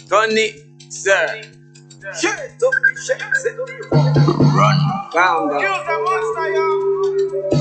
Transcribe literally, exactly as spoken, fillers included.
Tony, sir. Shit, up, shit, sit. Run. Calm down.